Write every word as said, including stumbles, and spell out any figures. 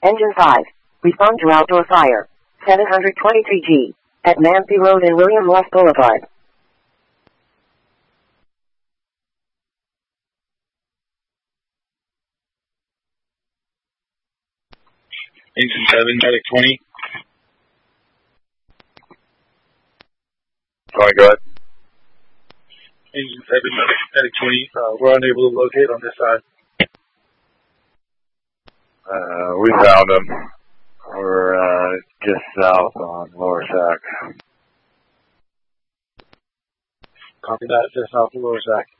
Engine five. Respond to outdoor fire. seven twenty-three G. At Manthey Road and William Ross Boulevard. Engine seven, medic twenty. Sorry, go ahead. Engine seven, medic, medic twenty. Uh, we're unable to locate on this side. Uh, we found him. We're uh, just south on Lower Sac. Copy that, just south of Lower Sac.